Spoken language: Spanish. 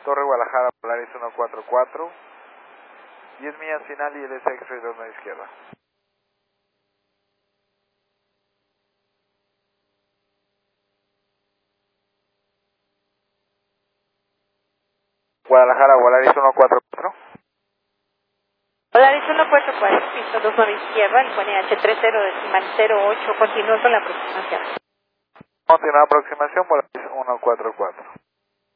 Torre Guadalajara, Polaris 144. 10 millas final y el X-Ray 2 a la izquierda. Guadalajara, Polaris 144. Polaris 144, piso 2 a la izquierda, el pone H30 08, continúo con la aproximación. Continúa aproximación, Polaris 144.